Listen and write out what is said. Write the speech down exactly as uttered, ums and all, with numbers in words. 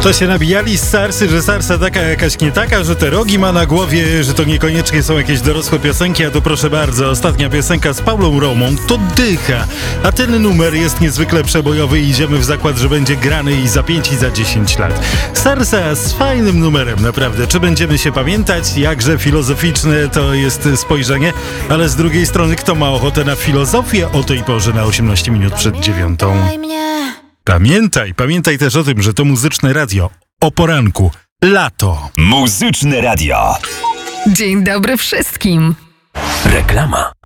To się nabijali z Sarsy, że Sarsa taka jakaś nie taka, że te rogi ma na głowie, że to niekoniecznie są jakieś dorosłe piosenki, a tu proszę bardzo, ostatnia piosenka z Paulą Romą to Dycha, a ten numer jest niezwykle przebojowy i idziemy w zakład, że będzie grany i za pięć i za dziesięć lat. Sarsa z fajnym numerem, naprawdę. Czy będziemy się pamiętać? Jakże filozoficzne to jest spojrzenie, ale z drugiej strony kto ma ochotę na filozofię o tej porze na osiemnaście minut przed dziewiątą? Pamiętaj, pamiętaj też o tym, że to muzyczne radio. O poranku. Lato. Muzyczne radio. Dzień dobry wszystkim. Reklama.